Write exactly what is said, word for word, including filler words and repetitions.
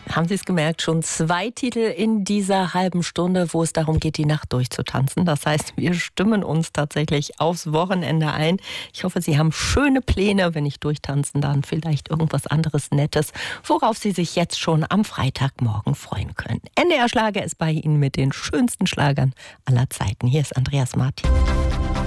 Haben Sie es gemerkt, schon zwei Titel in dieser halben Stunde, wo es darum geht, die Nacht durchzutanzen. Das heißt, wir stimmen uns tatsächlich aufs Wochenende ein. Ich hoffe, Sie haben schöne Pläne, wenn nicht durchtanzen, dann vielleicht irgendwas anderes Nettes, worauf Sie sich jetzt schon am Freitagmorgen freuen können. N D R Schlager ist bei Ihnen mit den schönsten Schlagern aller Zeiten. Hier ist Andreas Martin.